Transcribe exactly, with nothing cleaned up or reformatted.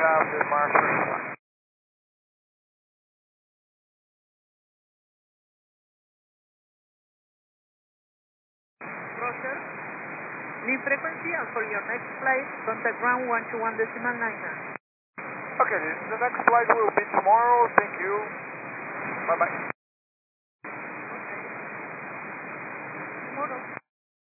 around Mars thirty-one. Roger. Leave frequency, and for your next flight, contact ground one two one decimal nine nine. Okay, the, the next flight will be tomorrow. Thank you. Bye-bye.